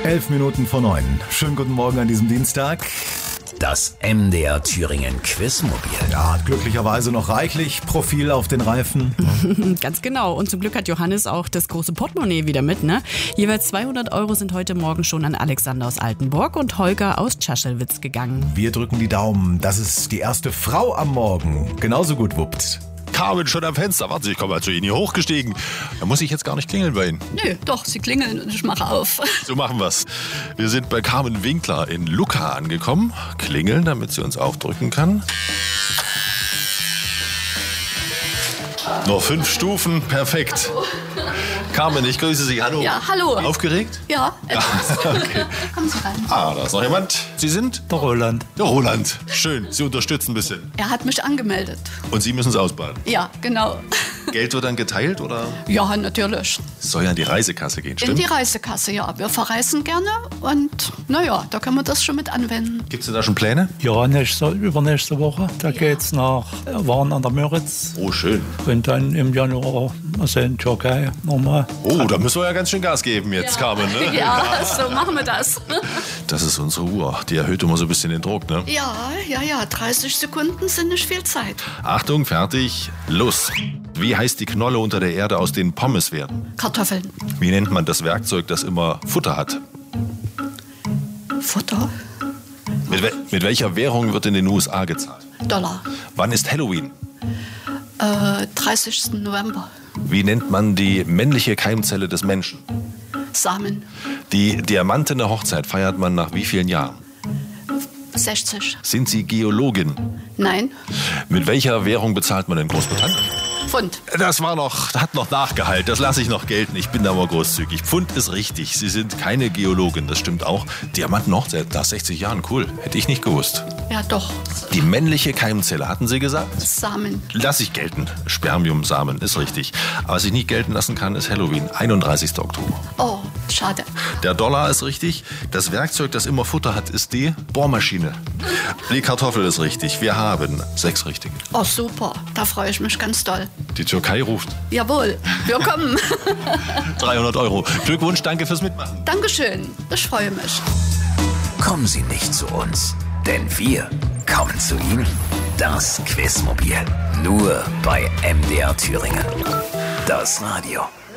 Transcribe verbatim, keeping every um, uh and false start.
Elf Minuten vor neun. Schönen guten Morgen an diesem Dienstag. Das M D R Thüringen Quizmobil. Ja, hat glücklicherweise noch reichlich Profil auf den Reifen. Ganz genau. Und zum Glück hat Johannes auch das große Portemonnaie wieder mit, ne? Jeweils zweihundert Euro sind heute Morgen schon an Alexander aus Altenburg und Holger aus Tschaschelwitz gegangen. Wir drücken die Daumen, dass es die erste Frau am Morgen genauso gut wuppt. Carmen schon am Fenster. Warten Sie, ich komme mal zu Ihnen hier hochgestiegen. Da muss ich jetzt gar nicht klingeln bei Ihnen. Nö, doch, Sie klingeln und ich mache auf. So machen wir's. Wir sind bei Carmen Winkler in Lucca angekommen. Klingeln, damit sie uns aufdrücken kann. Noch fünf Stufen, perfekt. Carmen, ich grüße Sie. Hallo. Ja, hallo. Aufgeregt? Ja, etwas. Okay. Kommen Sie rein. Ah, da ist noch jemand. Sie sind? Der Roland. Der Roland. Schön, Sie unterstützen ein bisschen. Er hat mich angemeldet. Und Sie müssen es ausbaden. Ja, genau. Geld wird dann geteilt, oder? Ja, natürlich. Soll ja in die Reisekasse gehen, In stimmt? die Reisekasse, ja. Wir verreisen gerne und naja, da können wir das schon mit anwenden. Gibt es denn da schon Pläne? Ja, nächste, übernächste Woche. Da geht's nach Waren an der Müritz. Oh, schön. Und dann im Januar also in Türkei nochmal. Oh, da müssen wir ja ganz schön Gas geben jetzt, ja. Carmen, ne? Ja, so machen wir das. Das ist unsere Uhr. Die erhöht immer so ein bisschen den Druck, ne? Ja, ja, ja. dreißig Sekunden sind nicht viel Zeit. Achtung, fertig, los. Wie heißt die Knolle unter der Erde, aus denen Pommes werden? Kartoffeln. Wie nennt man das Werkzeug, das immer Futter hat? Futter. Mit, we mit welcher Währung wird in den U S A gezahlt? Dollar. Wann ist Halloween? Äh, dreißigsten November. Wie nennt man die männliche Keimzelle des Menschen? Samen. Die diamantene Hochzeit feiert man nach wie vielen Jahren? sechzig. Sind Sie Geologin? Nein. Mit welcher Währung bezahlt man in Großbritannien? Pfund. Das war noch, hat noch Nachgehalt, das lasse ich noch gelten. Ich bin da mal großzügig. Pfund ist richtig. Sie sind keine Geologin, das stimmt auch. Diamantenhochzeit nach sechzig Jahren, cool. Hätte ich nicht gewusst. Ja, doch. Die männliche Keimzelle, hatten Sie gesagt? Samen. Lass ich gelten. Spermiumsamen ist richtig. Aber was ich nicht gelten lassen kann, ist Halloween, einunddreißigsten Oktober. Oh, schade. Der Dollar ist richtig. Das Werkzeug, das immer Futter hat, ist die Bohrmaschine. Die Kartoffel ist richtig. Wir haben sechs richtige. Oh, super. Da freue ich mich ganz doll. Die Türkei ruft. Jawohl, wir kommen. dreihundert Euro. Glückwunsch, danke fürs Mitmachen. Dankeschön. Ich freue mich. Kommen Sie nicht zu uns, denn wir kommen zu Ihnen. Das Quizmobil. Nur bei M D R Thüringen. Das Radio.